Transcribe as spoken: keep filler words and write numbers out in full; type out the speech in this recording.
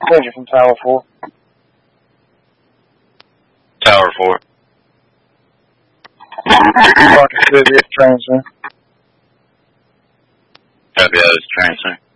Danger from Tower four. Tower four. Marcus City, it's transfer. Copy that, it's transfer.